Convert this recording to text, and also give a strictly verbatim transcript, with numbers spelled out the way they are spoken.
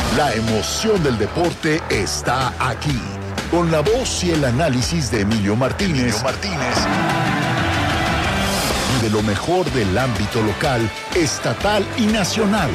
La emoción del deporte está aquí, con la voz y el análisis de Emilio Martínez, Emilio Martínez, y de lo mejor del ámbito local, estatal y nacional.